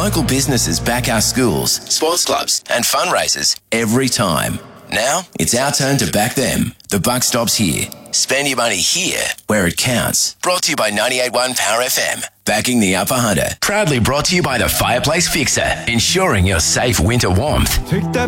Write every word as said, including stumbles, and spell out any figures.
Local businesses back our schools, sports clubs and fundraisers every time. Now, it's our turn to back them. The buck stops here. Spend your money here, where it counts. Brought to you by ninety-eight point one Power F M. Backing the Upper Hunter. Proudly brought to you by the Fireplace Fixer. Ensuring your safe winter warmth. Take that